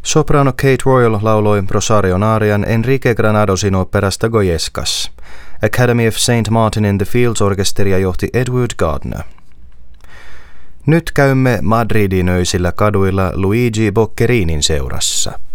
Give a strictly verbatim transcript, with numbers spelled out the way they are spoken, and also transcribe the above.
Soprano Kate Royal lauloi Rosario Narian Enrique Granadosin operasta Goyescas. Academy of Saint Martin in the Fields-orkesteria johti Edward Gardner. Nyt käymme Madridin öisillä kaduilla Luigi Boccherinin seurassa.